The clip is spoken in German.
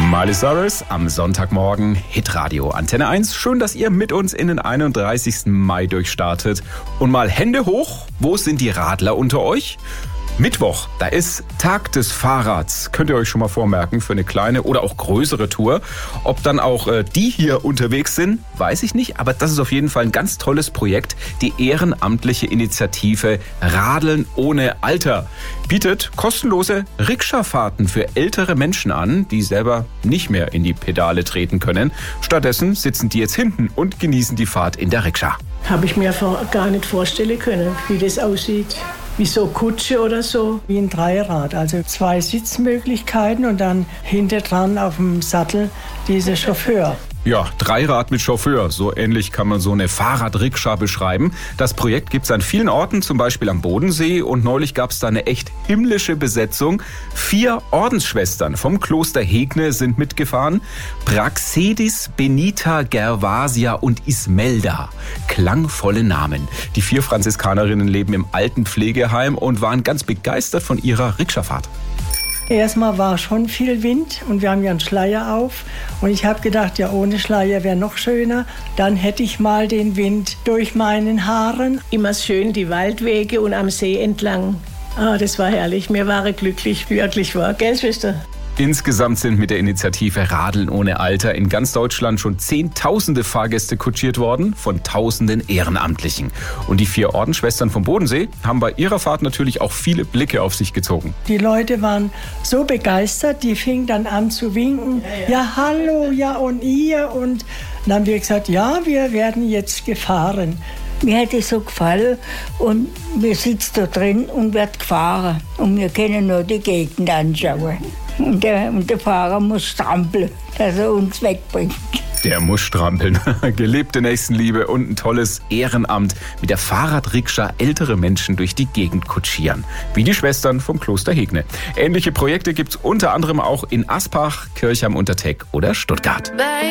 Miley Cyrus am Sonntagmorgen, Hitradio Antenne 1. Schön, dass ihr mit uns in den 31. Mai durchstartet. Und mal Hände hoch, wo sind die Radler unter euch? Mittwoch, da ist Tag des Fahrrads. Könnt ihr euch schon mal vormerken für eine kleine oder auch größere Tour. Ob dann auch die hier unterwegs sind, weiß ich nicht. Aber das ist auf jeden Fall ein ganz tolles Projekt. Die ehrenamtliche Initiative Radeln ohne Alter bietet kostenlose Rikscha-Fahrten für ältere Menschen an, die selber nicht mehr in die Pedale treten können. Stattdessen sitzen die jetzt hinten und genießen die Fahrt in der Rikscha. Habe ich mir gar nicht vorstellen können, wie das aussieht. Wie so Kutsche oder so. Wie ein Dreirad, also 2 Sitzmöglichkeiten und dann hinter dran auf dem Sattel dieser Chauffeur. Ja, Dreirad mit Chauffeur, so ähnlich kann man so eine Fahrradrikscha beschreiben. Das Projekt gibt es an vielen Orten, zum Beispiel am Bodensee. Und neulich gab es da eine echt himmlische Besetzung. 4 Ordensschwestern vom Kloster Hegne sind mitgefahren. Praxedis, Benita, Gervasia und Ismelda. Klangvolle Namen. Die 4 Franziskanerinnen leben im alten Pflegeheim und waren ganz begeistert von ihrer Rikschafahrt. Erstmal war schon viel Wind und wir haben ja einen Schleier auf. Und ich habe gedacht, ja, ohne Schleier wäre noch schöner. Dann hätte ich mal den Wind durch meinen Haaren. Immer schön die Waldwege und am See entlang. Das war herrlich. Mir war glücklich, wirklich war. Gell, Schwester? Insgesamt sind mit der Initiative Radeln ohne Alter in ganz Deutschland schon Zehntausende Fahrgäste kutschiert worden von Tausenden Ehrenamtlichen. Und die 4 Ordensschwestern vom Bodensee haben bei ihrer Fahrt natürlich auch viele Blicke auf sich gezogen. Die Leute waren so begeistert, die fingen dann an zu winken. Ja, hallo, ja und ihr. Und dann haben wir gesagt, ja, wir werden jetzt gefahren. Mir hat es so gefallen und wir sitzen da drin und werden gefahren. Und wir können nur die Gegend anschauen. Und der Fahrer muss strampeln, dass er uns wegbringt. Der muss strampeln. Gelebte Nächstenliebe und ein tolles Ehrenamt mit der Fahrradrikscha ältere Menschen durch die Gegend kutschieren. Wie die Schwestern vom Kloster Hegne. Ähnliche Projekte gibt's unter anderem auch in Aspach, Kirchheim-Unterteck oder Stuttgart.